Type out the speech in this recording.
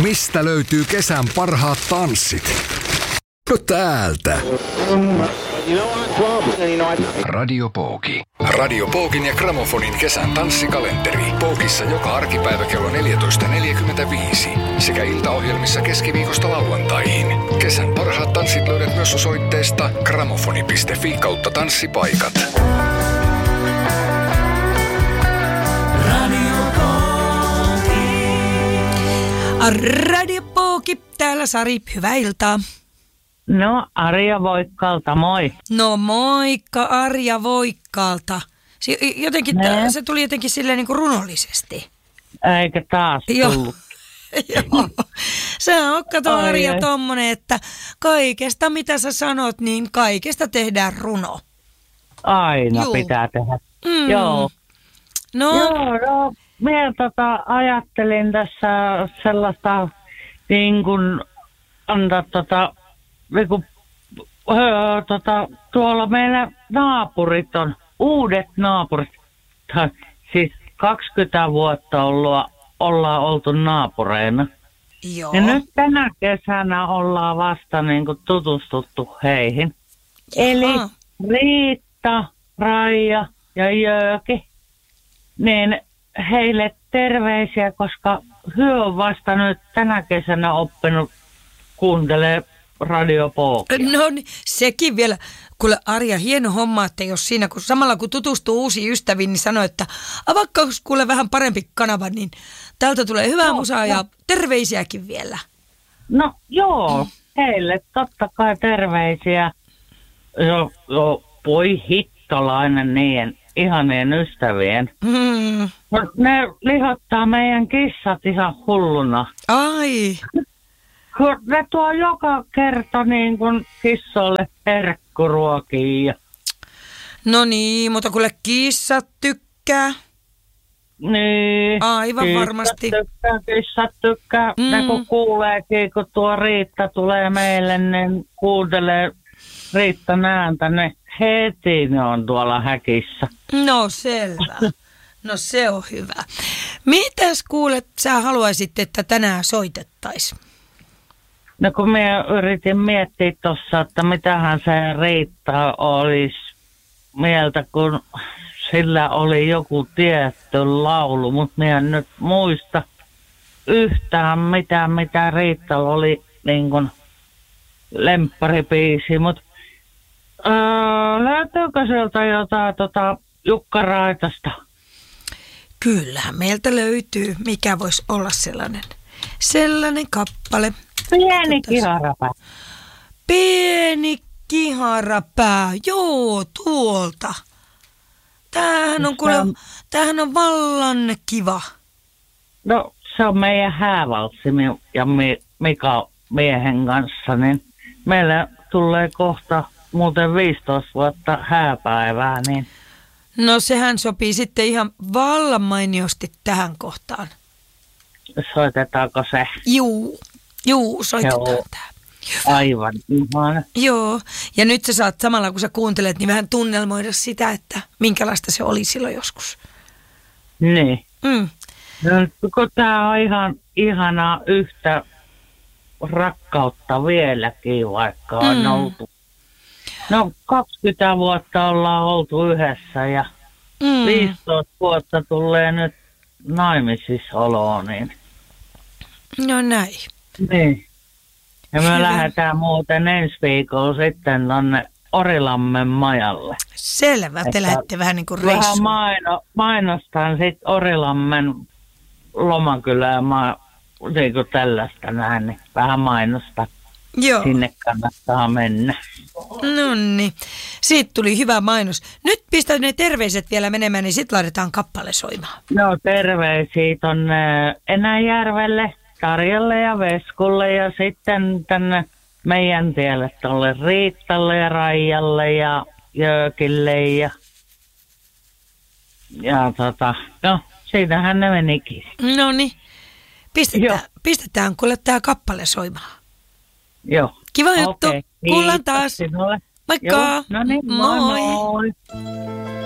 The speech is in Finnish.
Mistä löytyy kesän parhaat tanssit? No täältä. Radio Pooki. Radio Pookin ja Gramofonin kesän tanssikalenteri. Pookissa joka arkipäivä kello 14.45. Sekä iltaohjelmissa keskiviikosta lauantaihin. Kesän parhaat tanssit löydät myös osoitteesta gramofoni.fi/tanssipaikat. Radio Pooki, täällä Sari, hyvää iltaa. No, Arja Voikkalta, moi. No moikka Arja Voikkalta. Se tuli jotenkin silleen niin kuin runollisesti. Eikä taas tullut. Joo. Sä oot, kato Arja, tommonen, että kaikesta mitä sä sanot, niin kaikesta tehdään runo. Aina pitää tehdä. Joo. No. Minä ajattelin tässä sellaista niin kuin antaa tuolla meillä naapurit on, uudet naapurit, siis 20 vuotta ollaan oltu naapureina. Joo. Ja nyt tänä kesänä ollaan vasta niin kuin tutustuttu heihin. Jaha. Eli Riitta, Raija ja Jööki, niin heille terveisiä, koska he on vasta nyt tänä kesänä oppinut kuuntelemaan Radio Pookia. No niin, sekin vielä. Kuule Arja, hieno homma, että jos siinä, kun samalla kun tutustuu uusiin ystäviin, niin sanoo, että vaikka kuule vähän parempi kanava, niin täältä tulee hyvää musaa ja terveisiäkin vielä. No joo, heille totta kai terveisiä. Voi hittolainen niiden ihanien ystävien. No, ne lihottaa meidän kissat ihan hulluna. Ai. Ne tuo joka kerta niin kuin kissoille herkkuruokia. No niin, mutta kuule kissat tykkää. Niin. Aivan varmasti. Kissat tykkää. Ne kun kuuleekin, kun tuo Riitta tulee meille, niin kuuntelee Riittan ääntä, ne heti ne on tuolla häkissä. No selvä. No se on hyvä. Mitäs kuulet, sä haluaisit, että tänään soitettaisiin? No kun minä yritin miettiä tuossa, että mitähän se Riitta olisi mieltä, kun sillä oli joku tietty laulu, mutta minä en nyt muista yhtään mitä Riittalla oli niin kuin lempparibiisi, mutta löytyykö sieltä jotain Jukka Raitasta? Kyllähän meiltä löytyy, mikä voisi olla sellainen kappale. Pieni kiharapää. Pieni kiharapää, joo, tuolta. Tämähän on vallan kiva. No, se on meidän häävalssi ja Mika miehen kanssa, niin meillä tulee kohta muuten 15 vuotta hääpäivää, niin... No sehän sopii sitten ihan vallan mainiosti tähän kohtaan. Soitetaanko se? Juu, soitetaan tämä. Aivan ihana. Joo, ja nyt sä saat samalla kun sä kuuntelet, niin vähän tunnelmoida sitä, että minkälaista se oli silloin joskus. Niin. No, kun tää on ihan ihanaa yhtä rakkautta vieläkin, vaikka on oltu. No 20 vuotta ollaan oltu yhdessä ja 15 vuotta tulee nyt naimisisoloon, niin... No näin. Niin. Ja me lähdetään muuten ensi viikolla sitten tonne Orilammen majalle. Selvä, te lähdette vähän niin kuin reissuun. Vähän mainostan sitten Orilammen lomakylää, niin kuin tällaista näin, niin vähän mainosta. Joo. Sinne kannattaa mennä. Nonni, siitä tuli hyvä mainos. Nyt pistä ne terveiset vielä menemään, niin sitten laitetaan kappale soimaan. No terveisiä tonne Enäjärvelle, Tarjalle ja Veskulle ja sitten tänne meidän tielle tuolle Riittalle ja Raijalle ja Jöökille ja no siitähän ne menikin. Noniin, pistetään kuule tää kappale soimaan. Joo. Kiva juttu. Okay. Kuullaan taas. Sinulle. Moikka. Joo. No niin, moi.